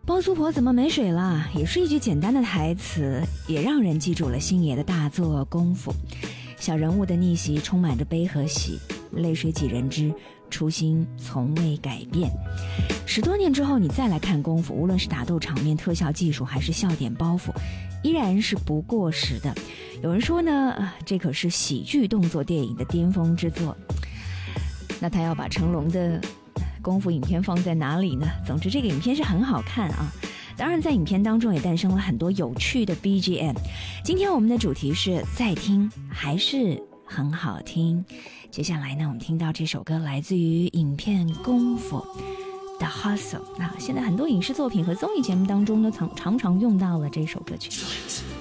包租婆怎么没水了？也是一句简单的台词，也让人记住了星爷的大作功夫。小人物的逆袭充满着悲和喜，泪水几人知，初心从未改变。10多年之后你再来看功夫，无论是打斗场面、特效技术还是笑点包袱，依然是不过时的。有人说呢，这可是喜剧动作电影的巅峰之作。那他要把成龙的功夫影片放在哪里呢？总之这个影片是很好看啊，当然在影片当中也诞生了很多有趣的 BGM。 今天我们的主题是再听还是很好听。接下来呢，我们听到这首歌来自于影片功夫的 Hustle。 那现在很多影视作品和综艺节目当中呢常常用到了这首歌曲。